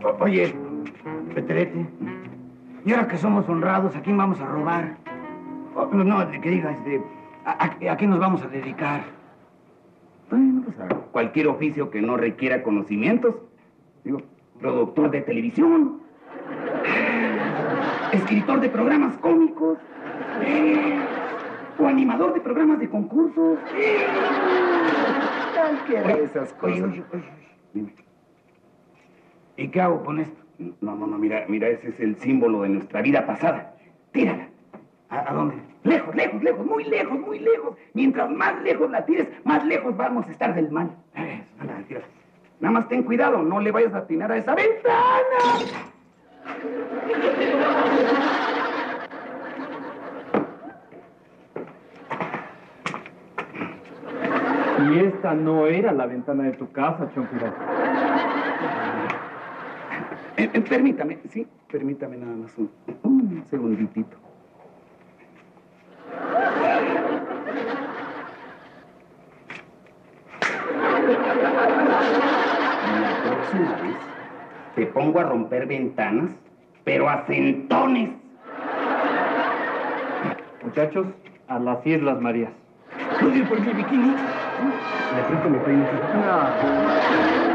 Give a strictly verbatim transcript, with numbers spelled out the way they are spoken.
O- Oye, Peterete, y ahora que somos honrados, ¿a quién vamos a robar? O- no, que diga, este, ¿a, a, a qué nos vamos a dedicar? Bueno, pues a cualquier oficio que no requiera conocimientos. Digo, productor de televisión, escritor de programas cómicos, eh, o animador de programas de concursos. Eh. Cualquiera de esas cosas. Oye, oye, oye, dime. ¿Y qué hago con esto? No, no, no, mira, mira, ese es el símbolo de nuestra vida pasada. Tírala. ¿A, a dónde? Lejos, lejos, lejos, muy lejos, muy lejos. Mientras más lejos la tires, más lejos vamos a estar del mal. Eso, anda, tírala. Nada más ten cuidado, no le vayas a atinar a esa ventana. Y esta no era la ventana de tu casa, Chonquirón. Eh, eh, permítame, sí, permítame nada más un, un segunditito. La próxima vez te pongo a romper ventanas, pero a centones. Muchachos, a las Islas Marías. ¿Puedo ir por mi bikini? Le presto mi peine. No.